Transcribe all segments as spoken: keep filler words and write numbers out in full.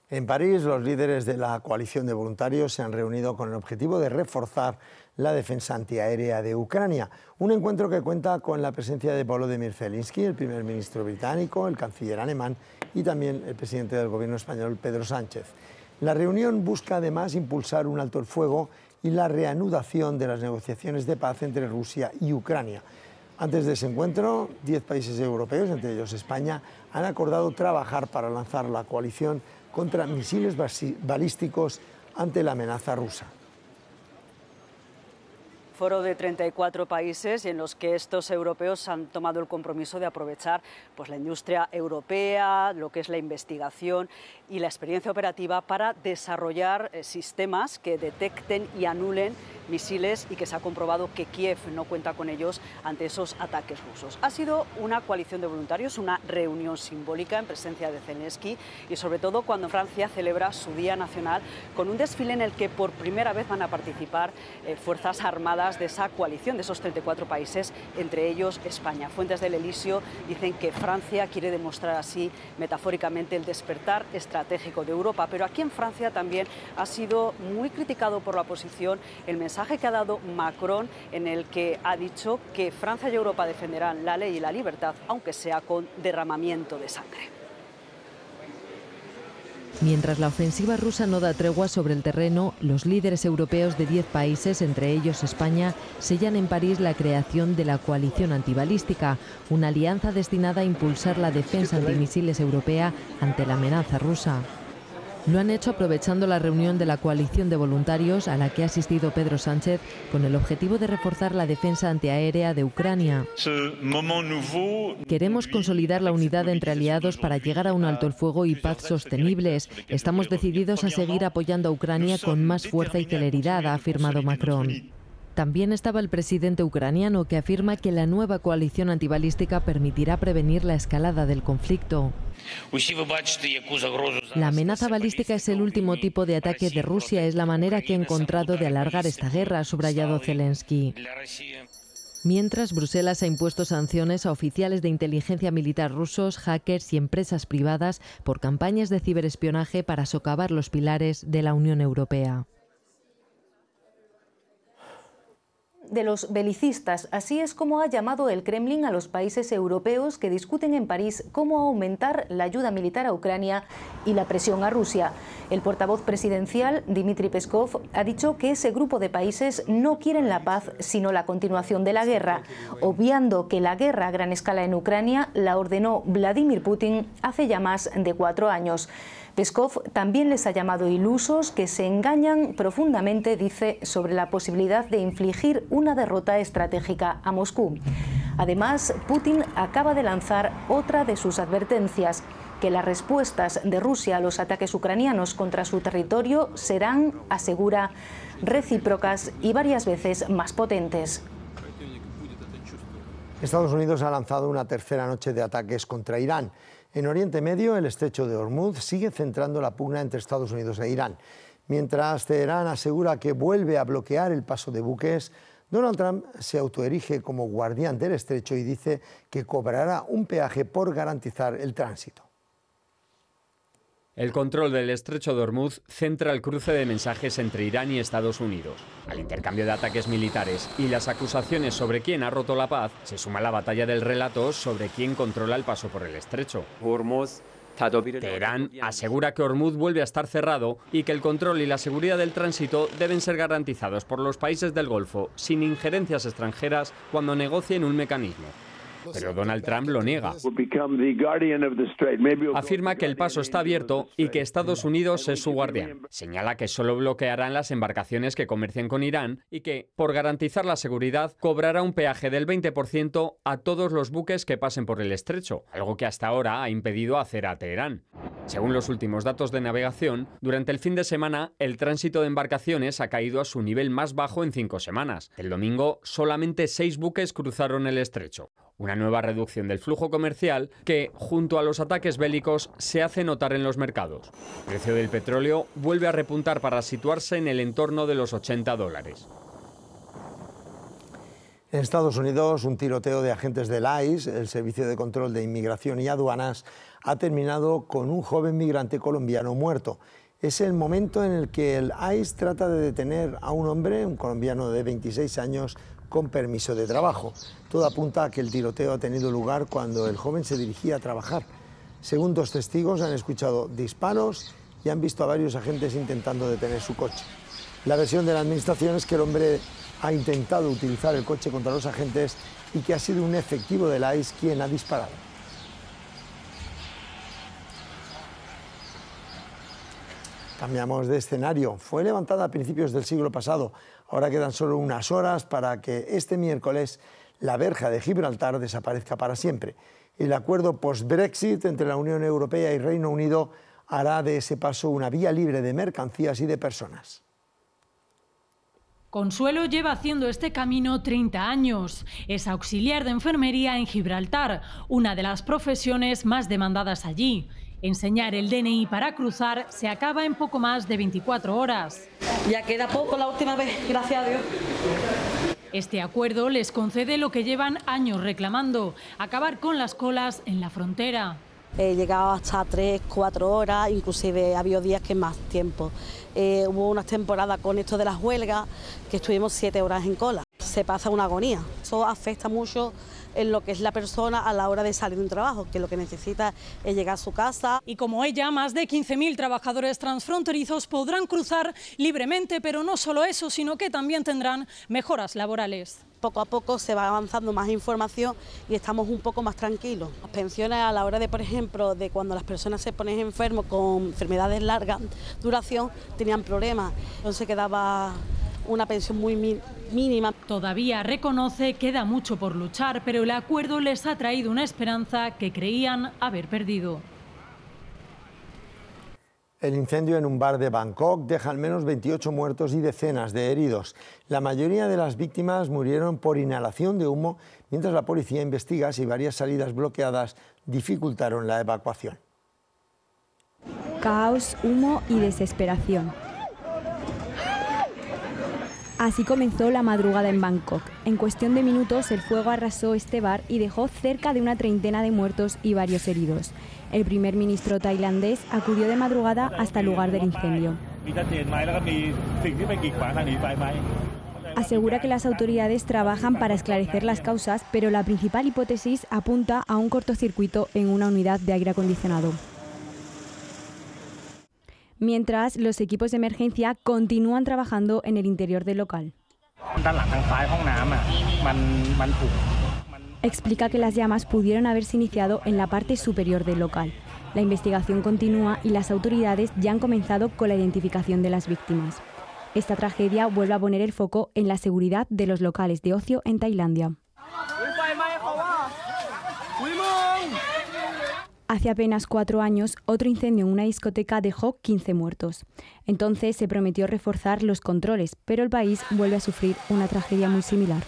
En París, los líderes de la coalición de voluntarios se han reunido con el objetivo de reforzar la defensa antiaérea de Ucrania. Un encuentro que cuenta con la presencia de Volodymyr Zelensky, el primer ministro británico, el canciller alemán y también el presidente del gobierno español, Pedro Sánchez. La reunión busca además impulsar un alto el fuego y la reanudación de las negociaciones de paz entre Rusia y Ucrania. Antes de ese encuentro, diez países europeos, entre ellos España, han acordado trabajar para lanzar la coalición contra misiles balísticos ante la amenaza rusa. Foro de treinta y cuatro países en los que estos europeos han tomado el compromiso de aprovechar pues, la industria europea, lo que es la investigación y la experiencia operativa para desarrollar eh, sistemas que detecten y anulen misiles y que se ha comprobado que Kiev no cuenta con ellos ante esos ataques rusos. Ha sido una coalición de voluntarios, una reunión simbólica en presencia de Zelensky y sobre todo cuando Francia celebra su Día Nacional con un desfile en el que por primera vez van a participar eh, fuerzas armadas de esa coalición, de esos treinta y cuatro países, entre ellos España. Fuentes del Elíseo dicen que Francia quiere demostrar así, metafóricamente, el despertar estratégico de Europa, pero aquí en Francia también ha sido muy criticado por la oposición el mensaje que ha dado Macron, en el que ha dicho que Francia y Europa defenderán la ley y la libertad, aunque sea con derramamiento de sangre. Mientras la ofensiva rusa no da tregua sobre el terreno, los líderes europeos de diez países, entre ellos España, sellan en París la creación de la coalición antibalística, una alianza destinada a impulsar la defensa antimisiles europea ante la amenaza rusa. Lo han hecho aprovechando la reunión de la coalición de voluntarios a la que ha asistido Pedro Sánchez con el objetivo de reforzar la defensa antiaérea de Ucrania. Queremos consolidar la unidad entre aliados para llegar a un alto el fuego y paz sostenibles. Estamos decididos a seguir apoyando a Ucrania con más fuerza y celeridad, ha afirmado Macron. También estaba el presidente ucraniano, que afirma que la nueva coalición antibalística permitirá prevenir la escalada del conflicto. La amenaza balística es el último tipo de ataque de Rusia, es la manera que ha encontrado de alargar esta guerra, ha subrayado Zelensky. Mientras, Bruselas ha impuesto sanciones a oficiales de inteligencia militar rusos, hackers y empresas privadas por campañas de ciberespionaje para socavar los pilares de la Unión Europea. De los belicistas. Así es como ha llamado el Kremlin a los países europeos que discuten en París cómo aumentar la ayuda militar a Ucrania y la presión a Rusia. El portavoz presidencial, Dmitry Peskov, ha dicho que ese grupo de países no quieren la paz, sino la continuación de la guerra, obviando que la guerra a gran escala en Ucrania la ordenó Vladimir Putin hace ya más de cuatro años. Peskov también les ha llamado ilusos que se engañan profundamente, dice, sobre la posibilidad de infligir una derrota estratégica a Moscú. Además, Putin acaba de lanzar otra de sus advertencias, que las respuestas de Rusia a los ataques ucranianos contra su territorio serán, asegura, recíprocas y varias veces más potentes. Estados Unidos ha lanzado una tercera noche de ataques contra Irán. En Oriente Medio, el estrecho de Hormuz sigue centrando la pugna entre Estados Unidos e Irán. Mientras Teherán asegura que vuelve a bloquear el paso de buques, Donald Trump se autoerige como guardián del estrecho y dice que cobrará un peaje por garantizar el tránsito. El control del estrecho de Hormuz centra el cruce de mensajes entre Irán y Estados Unidos. Al intercambio de ataques militares y las acusaciones sobre quién ha roto la paz, se suma la batalla del relato sobre quién controla el paso por el estrecho. Teherán asegura que Hormuz vuelve a estar cerrado y que el control y la seguridad del tránsito deben ser garantizados por los países del Golfo sin injerencias extranjeras cuando negocien un mecanismo. Pero Donald Trump lo niega. Afirma que el paso está abierto y que Estados Unidos es su guardián. Señala que solo bloquearán las embarcaciones que comercien con Irán y que, por garantizar la seguridad, cobrará un peaje del veinte por ciento a todos los buques que pasen por el estrecho, algo que hasta ahora ha impedido hacer a Teherán. Según los últimos datos de navegación, durante el fin de semana, el tránsito de embarcaciones ha caído a su nivel más bajo en cinco semanas. El domingo, solamente seis buques cruzaron el estrecho. Una nueva reducción del flujo comercial que, junto a los ataques bélicos, se hace notar en los mercados. El precio del petróleo vuelve a repuntar para situarse en el entorno de los ochenta dólares. En Estados Unidos, un tiroteo de agentes del I C E, el Servicio de Control de Inmigración y Aduanas, ha terminado con un joven migrante colombiano muerto. Es el momento en el que el I C E trata de detener a un hombre, un colombiano de veintiséis años, con permiso de trabajo. Todo apunta a que el tiroteo ha tenido lugar cuando el joven se dirigía a trabajar. Según dos testigos, han escuchado disparos y han visto a varios agentes intentando detener su coche. La versión de la administración es que el hombre ha intentado utilizar el coche contra los agentes y que ha sido un efectivo del I C E quien ha disparado. Cambiamos de escenario. Fue levantada a principios del siglo pasado. Ahora quedan solo unas horas para que este miércoles la verja de Gibraltar desaparezca para siempre. El acuerdo post-Brexit entre la Unión Europea y Reino Unido hará de ese paso una vía libre de mercancías y de personas. Consuelo lleva haciendo este camino treinta años. Es auxiliar de enfermería en Gibraltar, una de las profesiones más demandadas allí. Enseñar el D N I para cruzar se acaba en poco más de veinticuatro horas. Ya queda poco la última vez, gracias a Dios. Este acuerdo les concede lo que llevan años reclamando, acabar con las colas en la frontera. He llegado hasta tres, cuatro horas, inclusive ha habido días que más tiempo. Eh, hubo unas temporadas con esto de las huelgas que estuvimos siete horas en cola. Se pasa una agonía. Eso afecta mucho en lo que es la persona a la hora de salir de un trabajo, que lo que necesita es llegar a su casa. Y como ella, más de quince mil trabajadores transfronterizos podrán cruzar libremente, pero no solo eso, sino que también tendrán mejoras laborales. Poco a poco se va avanzando más información y estamos un poco más tranquilos. Las pensiones a la hora de, por ejemplo, de cuando las personas se ponen enfermos con enfermedades largas duración, tenían problemas, entonces quedaba una pensión muy mínima. Todavía reconoce que queda mucho por luchar, pero el acuerdo les ha traído una esperanza que creían haber perdido. El incendio en un bar de Bangkok deja al menos veintiocho muertos y decenas de heridos. La mayoría de las víctimas murieron por inhalación de humo, mientras la policía investiga si varias salidas bloqueadas dificultaron la evacuación. Caos, humo y desesperación. Así comenzó la madrugada en Bangkok. En cuestión de minutos, el fuego arrasó este bar y dejó cerca de una treintena de muertos y varios heridos. El primer ministro tailandés acudió de madrugada hasta el lugar del incendio. Asegura que las autoridades trabajan para esclarecer las causas, pero la principal hipótesis apunta a un cortocircuito en una unidad de aire acondicionado. Mientras, los equipos de emergencia continúan trabajando en el interior del local. Explica que las llamas pudieron haberse iniciado en la parte superior del local. La investigación continúa y las autoridades ya han comenzado con la identificación de las víctimas. Esta tragedia vuelve a poner el foco en la seguridad de los locales de ocio en Tailandia. Hace apenas cuatro años, otro incendio en una discoteca dejó quince muertos. Entonces se prometió reforzar los controles, pero el país vuelve a sufrir una tragedia muy similar.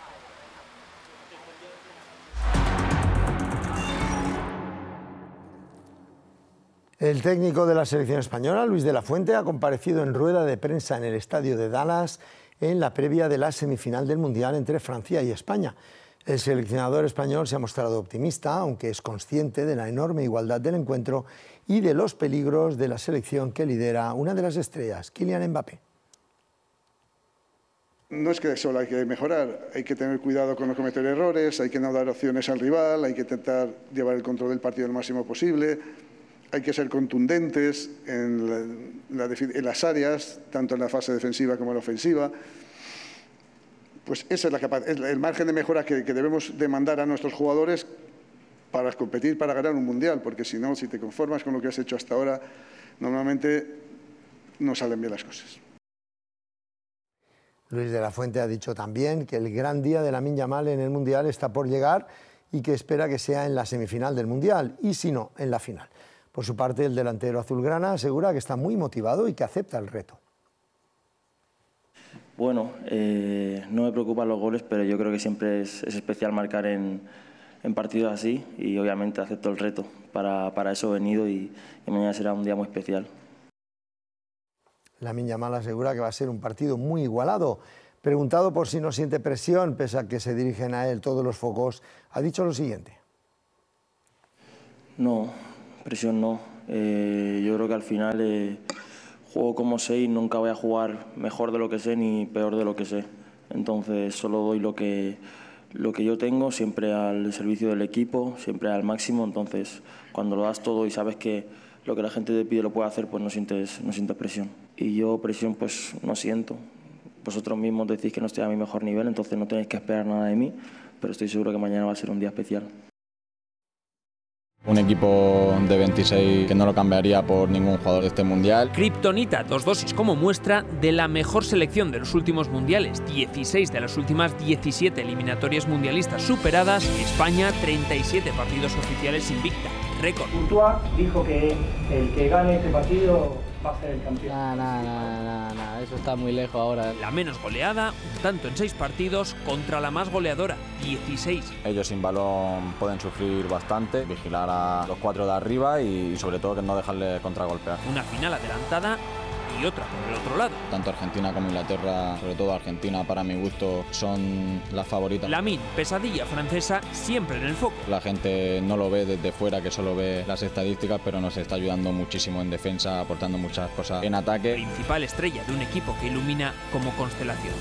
El técnico de la selección española, Luis de la Fuente, ha comparecido en rueda de prensa en el estadio de Dallas en la previa de la semifinal del Mundial entre Francia y España. El seleccionador español se ha mostrado optimista, aunque es consciente de la enorme igualdad del encuentro y de los peligros de la selección que lidera una de las estrellas, Kylian Mbappé. No es que solo hay que mejorar, hay que tener cuidado con no cometer errores, hay que no dar opciones al rival, hay que intentar llevar el control del partido lo máximo posible, hay que ser contundentes en, la, en las áreas, tanto en la fase defensiva como en la ofensiva. Pues esa es la capaz, es el margen de mejora que, que debemos demandar a nuestros jugadores para competir, para ganar un mundial, porque si no, si te conformas con lo que has hecho hasta ahora, normalmente no salen bien las cosas. Luis de la Fuente ha dicho también que el gran día de Lamine Yamal en el mundial está por llegar y que espera que sea en la semifinal del mundial y si no, en la final. Por su parte, el delantero azulgrana asegura que está muy motivado y que acepta el reto. Bueno, eh, no me preocupan los goles, pero yo creo que siempre es, es especial marcar en, en partidos así y obviamente acepto el reto. Para, para eso he venido y, y mañana será un día muy especial. Lamine Yamal asegura que va a ser un partido muy igualado. Preguntado por si no siente presión, pese a que se dirigen a él todos los focos, ha dicho lo siguiente. No, presión no. Eh, yo creo que al final eh, juego como sé y nunca voy a jugar mejor de lo que sé ni peor de lo que sé. Entonces solo doy lo que, lo que yo tengo, siempre al servicio del equipo, siempre al máximo. Entonces cuando lo das todo y sabes que lo que la gente te pide lo puede hacer, pues no sientes, no sientes presión. Y yo presión pues no siento. Vosotros mismos decís que no estoy a mi mejor nivel, entonces no tenéis que esperar nada de mí, pero estoy seguro que mañana va a ser un día especial. Un equipo de veintiséis que no lo cambiaría por ningún jugador de este mundial. Kriptonita, dos dosis como muestra de la mejor selección de los últimos mundiales. dieciséis de las últimas diecisiete eliminatorias mundialistas superadas. España, treinta y siete partidos oficiales invicta. Récord. Courtois dijo que el que gane este partido va a ser el campeón. Nah, nah, nah, nah, nah, eso está muy lejos ahora. La menos goleada, un tanto en seis partidos, contra la más goleadora, dieciséis. Ellos sin balón pueden sufrir bastante, vigilar a los cuatro de arriba y sobre todo que no dejarle contragolpear. Una final adelantada y otra por el otro lado. Tanto Argentina como Inglaterra, sobre todo Argentina para mi gusto, son las favoritas. Lamine, pesadilla francesa, siempre en el foco. La gente no lo ve desde fuera, que solo ve las estadísticas, pero nos está ayudando muchísimo en defensa, aportando muchas cosas en ataque. Principal estrella de un equipo que ilumina como constelación.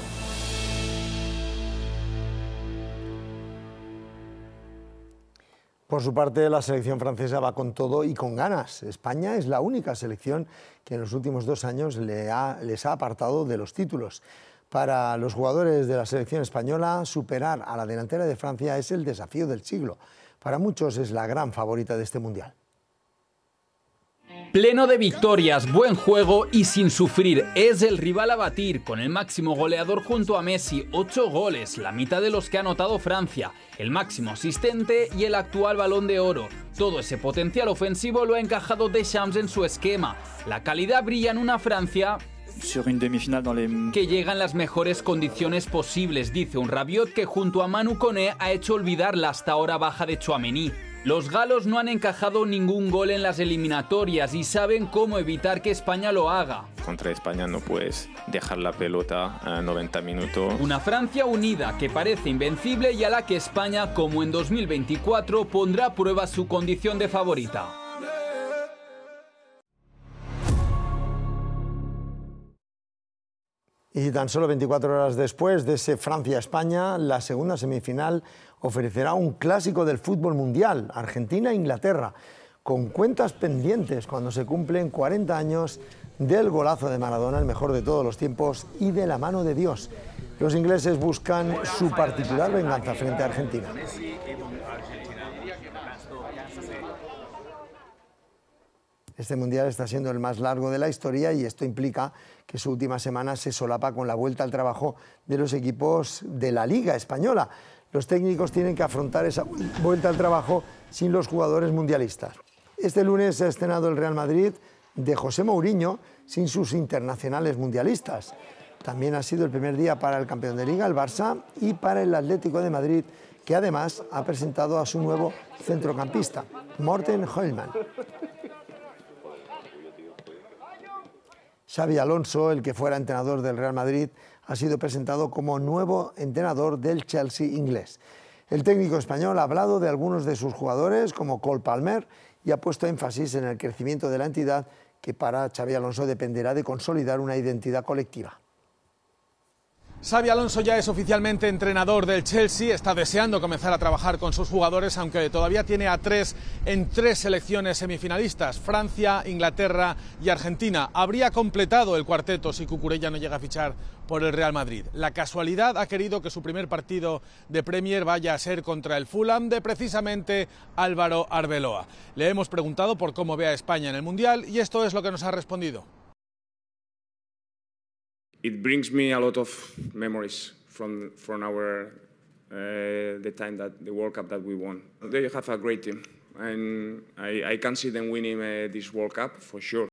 Por su parte, la selección francesa va con todo y con ganas. España es la única selección que en los últimos dos años le ha, les ha apartado de los títulos. Para los jugadores de la selección española, superar a la delantera de Francia es el desafío del siglo. Para muchos es la gran favorita de este Mundial. Pleno de victorias, buen juego y sin sufrir. Es el rival a batir, con el máximo goleador junto a Messi, ocho goles, la mitad de los que ha anotado Francia, el máximo asistente y el actual Balón de Oro. Todo ese potencial ofensivo lo ha encajado Deschamps en su esquema. La calidad brilla en una Francia que llega en las mejores condiciones posibles, dice un Rabiot que junto a Manu Koné ha hecho olvidar la hasta ahora baja de Tchouaméni. Los galos no han encajado ningún gol en las eliminatorias y saben cómo evitar que España lo haga. Contra España no puedes dejar la pelota a noventa minutos. Una Francia unida que parece invencible y a la que España, como en dos mil veinticuatro, pondrá a prueba su condición de favorita. Y tan solo veinticuatro horas después de ese Francia-España, la segunda semifinal ofrecerá un clásico del fútbol mundial, Argentina-Inglaterra, con cuentas pendientes cuando se cumplen cuarenta años del golazo de Maradona, el mejor de todos los tiempos, y de la mano de Dios. Los ingleses buscan su particular venganza frente a Argentina. Este Mundial está siendo el más largo de la historia y esto implica que su última semana se solapa con la vuelta al trabajo de los equipos de la Liga Española. Los técnicos tienen que afrontar esa vuelta al trabajo sin los jugadores mundialistas. Este lunes se ha estrenado el Real Madrid de José Mourinho sin sus internacionales mundialistas. También ha sido el primer día para el campeón de Liga, el Barça, y para el Atlético de Madrid, que además ha presentado a su nuevo centrocampista, Morten Heilmann. Xabi Alonso, el que fuera entrenador del Real Madrid, ha sido presentado como nuevo entrenador del Chelsea inglés. El técnico español ha hablado de algunos de sus jugadores, como Cole Palmer, y ha puesto énfasis en el crecimiento de la entidad, que para Xabi Alonso dependerá de consolidar una identidad colectiva. Xabi Alonso ya es oficialmente entrenador del Chelsea, está deseando comenzar a trabajar con sus jugadores, aunque todavía tiene a tres en tres selecciones semifinalistas, Francia, Inglaterra y Argentina. Habría completado el cuarteto si Cucurella no llega a fichar por el Real Madrid. La casualidad ha querido que su primer partido de Premier vaya a ser contra el Fulham de precisamente Álvaro Arbeloa. Le hemos preguntado por cómo ve a España en el Mundial y esto es lo que nos ha respondido. It brings me a lot of memories from from our uh, the time that the World Cup that we won. They have a great team, and I, I can see them winning uh, this World Cup for sure.